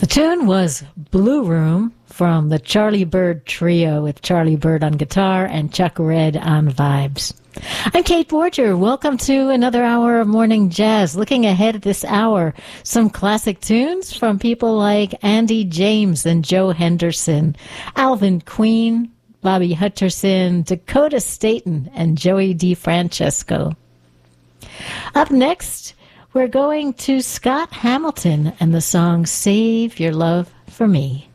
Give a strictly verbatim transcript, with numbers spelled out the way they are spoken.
tune was Blue Room from the Charlie Bird Trio with Charlie Bird on guitar and Chuck Red on vibes. I'm Kate Borger. Welcome to another hour of Morning Jazz. Looking ahead at this hour, some classic tunes from people like Andy James and Joe Henderson, Alvin Queen, Bobby Hutcherson, Dakota Staton, and Joey DeFrancesco. Up next, we're going to Scott Hamilton and the song Save Your Love for Me.